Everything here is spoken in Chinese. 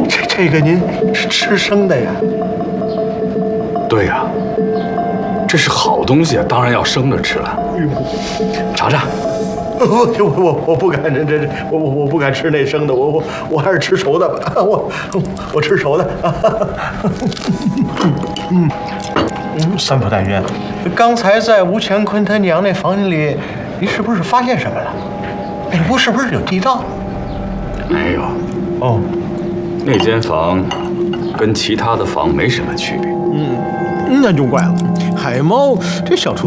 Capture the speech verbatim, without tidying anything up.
这这个您是吃生的呀？ 对呀，这是好东西啊，当然要生着吃了。尝尝。 我我我我不敢，这这这，我我我不敢吃那生的，我我我还是吃熟的吧。我我吃熟的。嗯嗯，三浦大员，刚才在吴乾坤他娘那房间里，你是不是发现什么了？那屋是不是有地道？ 没有。 哦， 那间房跟其他的房没什么区别。 嗯，那就怪了，海猫这小厨。